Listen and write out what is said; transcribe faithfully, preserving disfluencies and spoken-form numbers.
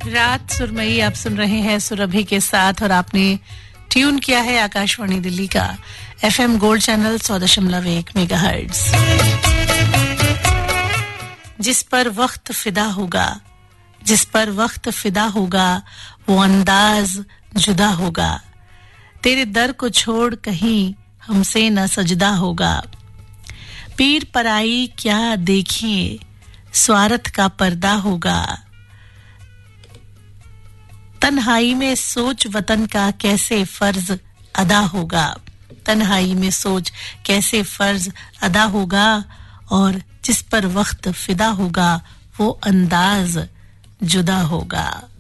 रात सुरमई आप सुन रहे हैं सुरभि के साथ और आपने ट्यून किया है आकाशवाणी दिल्ली का एफएम गोल्ड चैनल सौ दशमलव एक मेगाहर्ट्ज। जिस पर वक्त फिदा होगा, जिस पर वक्त फिदा होगा वो अंदाज जुदा होगा, तेरे दर को छोड़ कहीं हमसे न सजदा होगा। पीर पराई क्या देखिए स्वार्थ का पर्दा होगा, तन्हाई में सोच वतन का कैसे फर्ज अदा होगा, तन्हाई में सोच कैसे फर्ज अदा होगा, और जिस पर वक्त फिदा होगा वो अंदाज जुदा होगा।